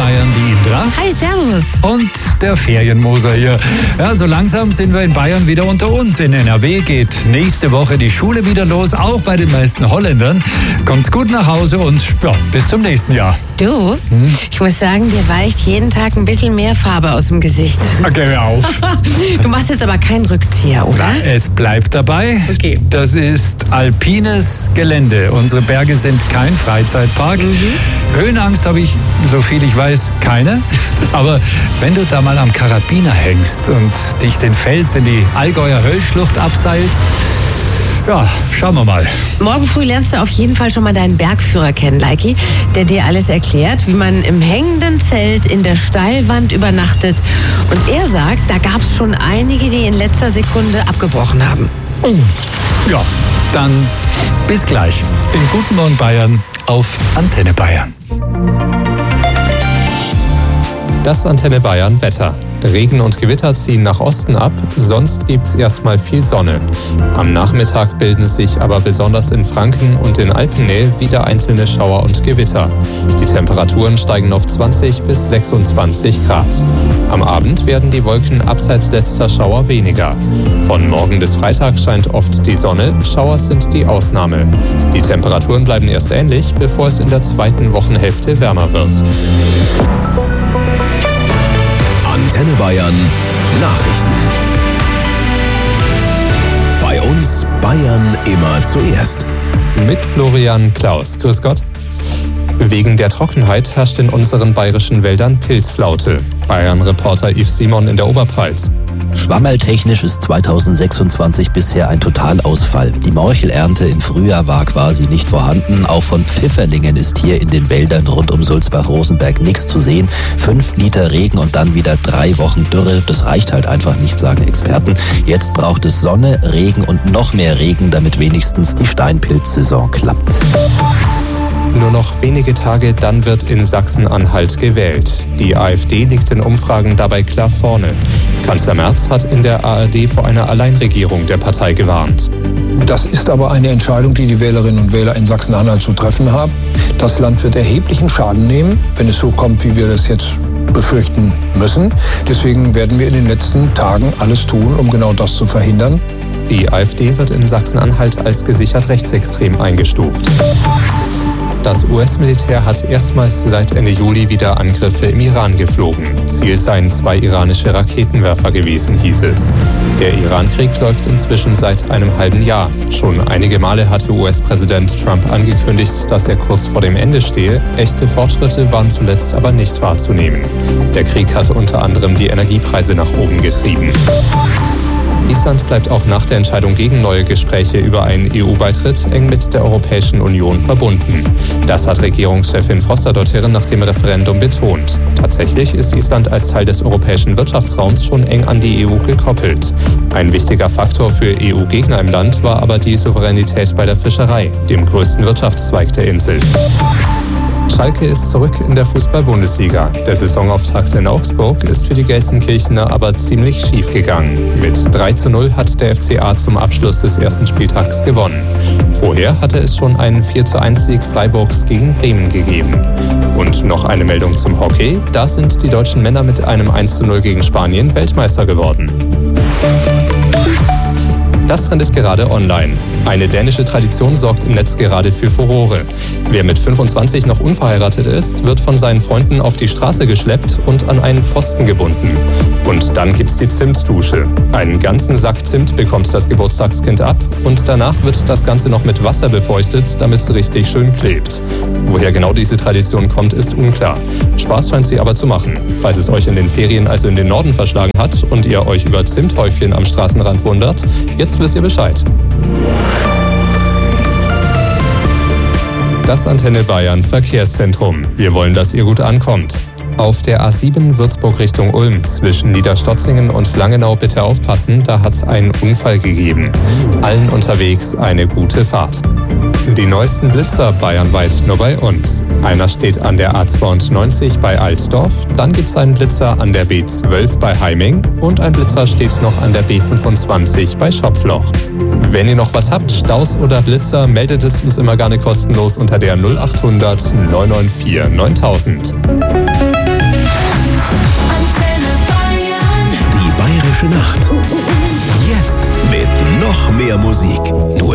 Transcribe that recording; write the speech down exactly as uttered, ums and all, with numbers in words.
Bayern die Indra. Hi, servus. Und der Ferienmoser hier. Ja, so langsam sind wir in Bayern wieder unter uns. In N R W geht nächste Woche die Schule wieder los, auch bei den meisten Holländern. Kommt's gut nach Hause und ja, bis zum nächsten Jahr. Du, hm? ich muss sagen, dir weicht jeden Tag ein bisschen mehr Farbe aus dem Gesicht. Okay, hör auf. Du machst jetzt aber keinen Rückzieher, oder? Na, es bleibt dabei. Okay. Das ist alpines Gelände. Unsere Berge sind kein Freizeitpark. Mhm. Höhenangst habe ich, so viel ich weiß, keine. Aber wenn du da mal am Karabiner hängst und dich den Fels in die Allgäuer Höllschlucht abseilst, ja, schauen wir mal. Morgen früh lernst du auf jeden Fall schon mal deinen Bergführer kennen, Leiki, der dir alles erklärt, wie man im hängenden Zelt in der Steilwand übernachtet. Und er sagt, da gab es schon einige, die in letzter Sekunde abgebrochen haben. Ja, dann bis gleich. In Guten Morgen Bayern auf Antenne Bayern. Das Antenne Bayern Wetter. Regen und Gewitter ziehen nach Osten ab, sonst gibt's erstmal viel Sonne. Am Nachmittag bilden sich aber besonders in Franken und in Alpennähe wieder einzelne Schauer und Gewitter. Die Temperaturen steigen auf zwanzig bis sechsundzwanzig Grad. Am Abend werden die Wolken abseits letzter Schauer weniger. Von morgen bis Freitag scheint oft die Sonne, Schauer sind die Ausnahme. Die Temperaturen bleiben erst ähnlich, bevor es in der zweiten Wochenhälfte wärmer wird. Antenne Bayern Nachrichten. Bei uns Bayern immer zuerst. Mit Florian Klaus. Grüß Gott. Wegen der Trockenheit herrscht in unseren bayerischen Wäldern Pilzflaute. Bayern-Reporter Yves Simon in der Oberpfalz. Schwammerltechnisch ist zweitausendsechsundzwanzig bisher ein Totalausfall. Die Morchelernte im Frühjahr war quasi nicht vorhanden. Auch von Pfifferlingen ist hier in den Wäldern rund um Sulzbach-Rosenberg nichts zu sehen. Fünf Liter Regen und dann wieder drei Wochen Dürre. Das reicht halt einfach nicht, sagen Experten. Jetzt braucht es Sonne, Regen und noch mehr Regen, damit wenigstens die Steinpilzsaison klappt. Nur noch wenige Tage, dann wird in Sachsen-Anhalt gewählt. Die AfD liegt in Umfragen dabei klar vorne. Kanzler Merz hat in der A R D vor einer Alleinregierung der Partei gewarnt. Das ist aber eine Entscheidung, die die Wählerinnen und Wähler in Sachsen-Anhalt zu treffen haben. Das Land wird erheblichen Schaden nehmen, wenn es so kommt, wie wir das jetzt befürchten müssen. Deswegen werden wir in den letzten Tagen alles tun, um genau das zu verhindern. Die AfD wird in Sachsen-Anhalt als gesichert rechtsextrem eingestuft. Das U S-Militär hat erstmals seit Ende Juli wieder Angriffe im Iran geflogen. Ziel seien zwei iranische Raketenwerfer gewesen, hieß es. Der Iran-Krieg läuft inzwischen seit einem halben Jahr. Schon einige Male hatte U S-Präsident Trump angekündigt, dass er kurz vor dem Ende stehe. Echte Fortschritte waren zuletzt aber nicht wahrzunehmen. Der Krieg hatte unter anderem die Energiepreise nach oben getrieben. Island bleibt auch nach der Entscheidung gegen neue Gespräche über einen E U-Beitritt eng mit der Europäischen Union verbunden. Das hat Regierungschefin Frostadóttir nach dem Referendum betont. Tatsächlich ist Island als Teil des europäischen Wirtschaftsraums schon eng an die E U gekoppelt. Ein wichtiger Faktor für E U-Gegner im Land war aber die Souveränität bei der Fischerei, dem größten Wirtschaftszweig der Insel. Schalke ist zurück in der Fußball-Bundesliga. Der Saisonauftakt in Augsburg ist für die Gelsenkirchener aber ziemlich schief gegangen. Mit drei zu null hat der F C A zum Abschluss des ersten Spieltags gewonnen. Vorher hatte es schon einen vier zu eins Sieg Freiburgs gegen Bremen gegeben. Und noch eine Meldung zum Hockey. Da sind die deutschen Männer mit einem eins zu null gegen Spanien Weltmeister geworden. Das trendet gerade online. Eine dänische Tradition sorgt im Netz gerade für Furore. Wer mit fünfundzwanzig noch unverheiratet ist, wird von seinen Freunden auf die Straße geschleppt und an einen Pfosten gebunden. Und dann gibt's die Zimtdusche. Einen ganzen Sack Zimt bekommt das Geburtstagskind ab und danach wird das Ganze noch mit Wasser befeuchtet, damit es richtig schön klebt. Woher genau diese Tradition kommt, ist unklar. Spaß scheint sie aber zu machen. Falls es euch in den Ferien also in den Norden verschlagen hat und ihr euch über Zimthäufchen am Straßenrand wundert, jetzt wisst ihr Bescheid. Das Antenne Bayern Verkehrszentrum. Wir wollen, dass ihr gut ankommt. Auf der A sieben Würzburg Richtung Ulm zwischen Niederstotzingen und Langenau bitte aufpassen, da hat es einen Unfall gegeben. Allen unterwegs eine gute Fahrt. Die neuesten Blitzer bayernweit nur bei uns. Einer steht an der A zweiundneunzig bei Altdorf, dann gibt es einen Blitzer an der B zwölf bei Heiming und ein Blitzer steht noch an der B fünfundzwanzig bei Schopfloch. Wenn ihr noch was habt, Staus oder Blitzer, meldet es uns immer gerne kostenlos unter der null achthundert neun neun vier neuntausend. Nacht. Jetzt mit noch mehr Musik. Nur